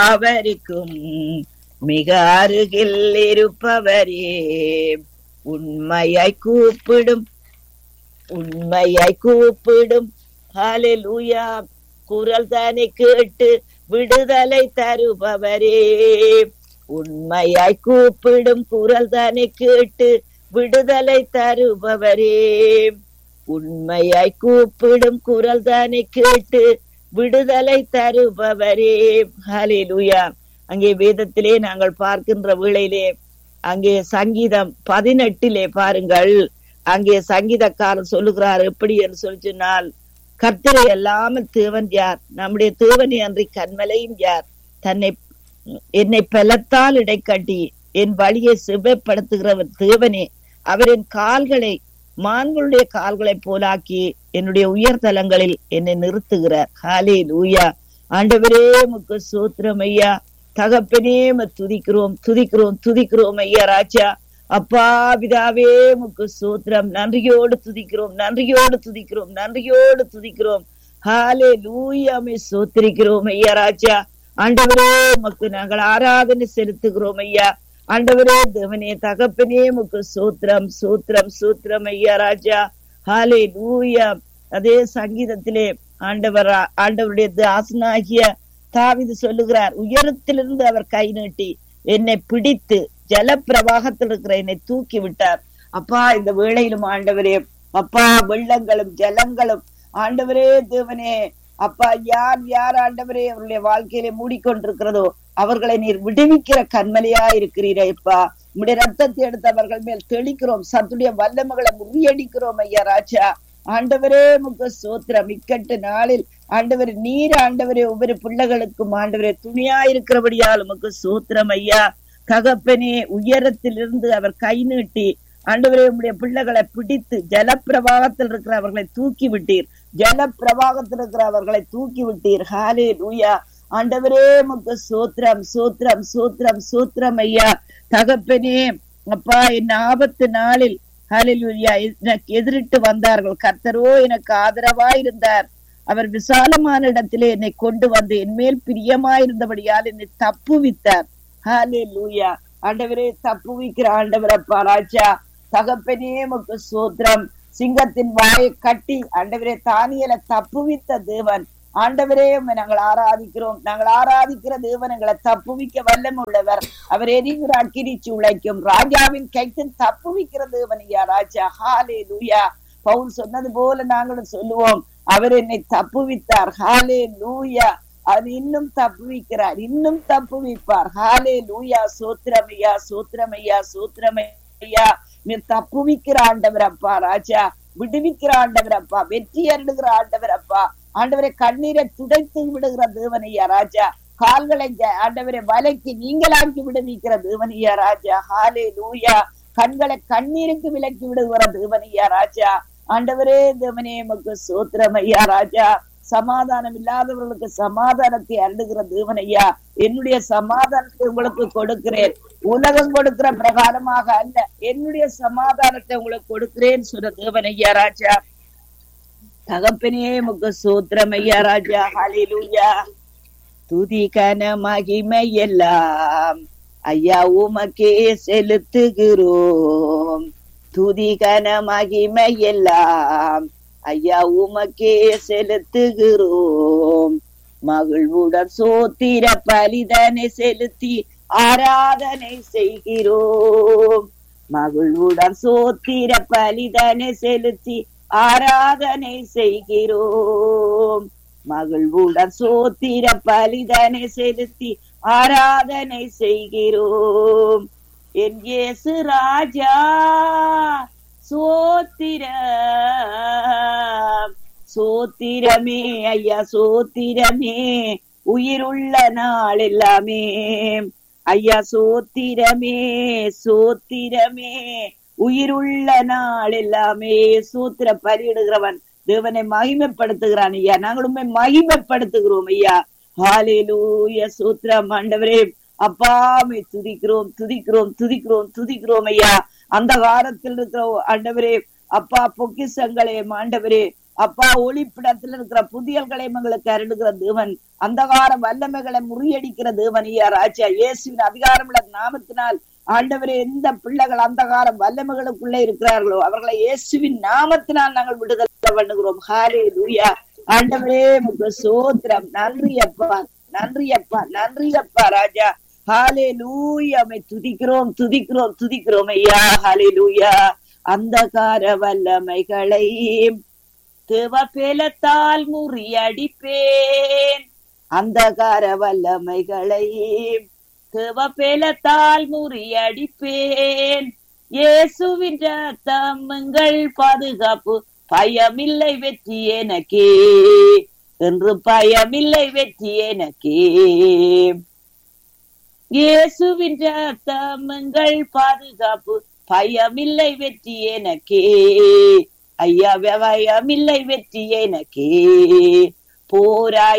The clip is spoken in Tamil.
அவருக்கும் மிக அருகில் இருப்பவரே. உண்மையாய் கூப்பிடும் ஹல்லேலூயா குரல் தானே கேட்டு விடுதலை தருபவரே. உண்மையாய் கூப்பிடும் குரல் தானே கேட்டு விடுதலை தருபவரே. உண்மையாய் கூப்பிடும் குரல் தானே கேட்டு விடுதலை தருபவரே. ஹல்லேலூயா. அங்கே வேதத்திலே நாங்கள் பார்க்கின்ற வேளையிலே அங்கே சங்கீதம் 18 பாருங்கள், அங்கே சங்கீதக்காரர் சொல்லுகிறார் எப்படி என்று சொல்லி சொன்னால், கர்த்தரை அல்லாமல் தேவன் யார்? நம்முடைய தேவனை அன்றி கன்மலையும் யார்? என்னை பலத்தால் இடைக்கட்டி என் வழியை செவ்வைப்படுத்துகிறவர் தேவனே. அவரின் கால்களை மான்களுடைய கால்களை போலாக்கி என்னுடைய உயர்தலங்களில் என்னை நிறுத்துகிறார். ஹல்லேலூயா. ஆண்டவரே உமக்கு ஸ்தோத்திரம் ஐயா. தகப்பனே துதிக்கிறோம் ஐயா ராஜா. அப்பா பிதாவே உமக்கு ஸ்தோத்திரம். நன்றியோடு துதிக்கிறோம். ஹல்லேலூயா. ஸ்தோத்திரிக்கிறோம் ஐயா ராஜா. ஆண்டவரே உமக்கு நாங்கள் ஆராதனை செலுத்துகிறோம் ஐயா. ஆண்டவரே தேவனே தகப்பனே உமக்கு சூத்திரம் ஐயா ராஜா. ஹல்லேலூயா. அதே சங்கீதத்திலே ஆண்டவருடைய தாசனாகிய தாவீது சொல்லுகிறார், உயரத்திலிருந்து அவர் கை நீட்டி என்னை பிடித்து ஜல பிரவாகத்தில் இருக்கிற என்னை தூக்கி விட்டார். அப்பா இந்த வேளையிலும் ஆண்டவரே அப்பா வெள்ளங்களும் ஜலங்களும் ஆண்டவரே தேவனே அப்பா யார் ஆண்டவரே அவருடைய வாழ்க்கையிலே மூடிக்கொண்டிருக்கிறதோ அவர்களை நீர் விடுவிக்கிற கண்மலையா இருக்கிறீரே அப்பா. உம்முடைய ரத்தத்தை எடுத்து அவர்கள் மேல் தெளிக்கிறோம். சத்துடைய வல்லமைகளை முறியடிக்கிறோம் ஐயா ராஜா. ஆண்டவரே உமக்கு ஸ்தோத்திரம். இக்கட்டு நாளில் ஆண்டவர் நீர் ஆண்டவரே ஒவ்வொரு பிள்ளைகளுக்கும் ஆண்டவரே துணியா இருக்கிறபடியால் உமக்கு ஸ்தோத்திரம் ஐயா. தகப்பனே உயரத்திலிருந்து அவர் கை நீட்டி ஆண்டவரே உம்முடைய பிள்ளைகளை பிடித்து ஜலப்பிரவாகத்தில் இருக்கிற அவர்களை தூக்கி விட்டீர். ஹல்லேலூயா. ஆண்டவரே உமக்கு சோத்திரம் ஐயா. தகப்பனே அப்பா என் ஆபத்து நாளில் ஹல்லேலூயா எனக்கு எதிரிட்டு வந்தார்கள், கர்த்தரோ எனக்கு ஆதரவாய் இருந்தார். அவர் விசாலமான இடத்திலே என்னை கொண்டு வந்து என் மேல் பிரியமாயிருந்தபடியால் என்னை தப்புவித்தார். ஹல்லேலூயா. ஆண்டவரே தப்புவிக்கிற ஆண்டவர் அப்பா ராஜா. தகப்பனே உமக்கு ஸ்தோத்திரம். சிங்கத்தின் வாயை கட்டி ஆண்டவரே தானியேலை தப்புவித்த தேவன் ஆண்டவரே நாங்கள் ஆராதிக்கிற தேவன் எங்களை தப்புவிக்க வல்லமை உள்ளவர். அவர் எரிகிற அக்கினி சூளைக்கும் ராஜாவின் கைக்கும் தப்புவிக்கிற தேவன் ஐயா ராஜா. ஹல்லேலூயா. பவுல் சொன்னது போல நாங்களும் சொல்லுவோம், அவர் என்னை தப்புவித்தார். ஹல்லேலூயா. அது இன்னும் தப்புவிப்பார். ஹல்லேலூயா. சோத்திரமையா. நீர் தப்புவிக்கிற ஆண்டவர் அப்பா ராஜா. விடுவிக்கிற ஆண்டவர் அப்பா. வெற்றி அருளுகிற ஆண்டவர் அப்பா. ஆண்டவரை கண்ணீரை துடைத்து விடுகிற தேவனையா ராஜா. கால்களை ஆண்டவரை வலைக்கு நீங்களாக்கி விடுவிக்கிற தேவனையா ராஜா. ஹல்லேலூயா. கண்களை கண்ணீருக்கு விலக்கி விடுகிற தேவனையா ராஜா. ஆண்டவரே தேவனே உமக்கு ஸ்தோத்திரம் ஐயா ராஜா. சமாதானம் இல்லாதவர்களுக்கு சமாதானத்தை அருளுகிற தேவனையா. என்னுடைய சமாதானத்தை உங்களுக்கு கொடுக்கிறேன், உலகம் கொடுக்கிற பிரகாரமாக அல்ல, என்னுடைய சமாதானத்தை உங்களுக்கு கொடுக்கிறேன் சொல்ற தேவனையா ராஜா. தகப்பனே உமக்கு ஸ்தோத்திரம் ஐயா ராஜா. ஹல்லேலூயா. துதி கன மகிமை எல்லாம் ஐயா உமக்கே செலுத்துகிறோம். துதி கன மகிமை எல்லாம் ஐயா உமக்கே செலுத்துகிறோம். மகிழ்வுடன் சோத்திர பலிதனை செலுத்தி ஆராதனை செய்கிறோம். மகிழ்வுடன் சோத்திர பலிதனை செலுத்தி ஆராதனை செய்கிறோம். மகிழ்வுடன் சோத்திர பலிதனை செலுத்தி ஆராதனை செய்கிறோம். என் இயேசு ராஜா சோத்திரமே ஐயா சோத்திரமே உயிருள்ள நாள் எல்லாமே ஐயா. சோத்திரமே உயிருள்ள நாள் எல்லாமே. சூத்திர பலியிடுகிறவன் தேவனை மகிமைப்படுத்துகிறான் ஐயா. நாங்களுமே மகிமைப்படுத்துகிறோம் ஐயா. ஹல்லேலூயா. சூத்திரம் ஆண்டவரே அப்பாமே துதிக்கிறோம் ஐயா. அந்த காலத்தில் இருக்கிற ஆண்டவரே அப்பா பொக்கிஷங்களே ஆண்டவரே அப்பா ஒளிப்பிடத்தில் இருக்கிற புதியல்களை எங்களுக்கு அருளுகிற தேவன், அந்தகார வல்லமைகளை முறியடிக்கிற தேவன் ஐயா ராஜா. இயேசுவின் அதிகாரமுள்ள நாமத்தினால் ஆண்டவரே, எந்த பிள்ளைகள் அந்தகார வல்லமைகளுக்குள்ளே இருக்கிறார்களோ அவர்களை இயேசுவின் நாமத்தினால் நாங்கள் விடுதலை பண்ணுகிறோம். ஹல்லேலூயா. ஆண்டவரே உமக்கு ஸ்தோத்திரம். நன்றி அப்பா, நன்றி அப்பா, நன்றி அப்பா ராஜா. ஹல்லேலூயா. துதிக்கிறோம் துதிக்கிறோம் துதிக்கிறோம் ஐயா. ஹல்லேலூயா. அந்தகார வல்லமைகளை தேவபலத்தால் முறியடிப்பேன். அந்தகார வல்லமைகளை தேவபலத்தால் முறியடிப்பேன். இயேசுவின் ரத்தம் எங்கள் பாதுகாப்பு, பயமில்லை வெற்றி எனக்கே, என்று பயமில்லை வெற்றி எனக்கே. இயேசுவின் ரத்தம் எங்கள் பாதுகாப்பு, பயமில்லை வெற்றி எனக்கே. ஐயா பயமில்லை வெற்றி எனக்கே. போராய்